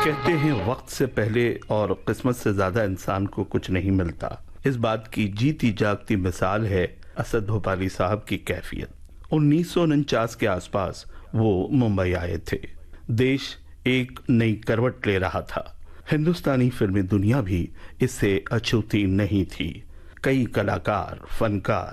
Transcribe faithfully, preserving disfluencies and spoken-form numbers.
कहते हैं वक्त से पहले और किस्मत से ज्यादा इंसान को कुछ नहीं मिलता। इस बात की जीती जागती मिसाल है असद भोपाली साहब की कैफियत। उन्नीस सौ उनचास के आसपास वो मुंबई आए थे। देश एक नई करवट ले रहा था। हिंदुस्तानी फिल्मी दुनिया भी इससे अछूती नहीं थी। कई कलाकार, फनकार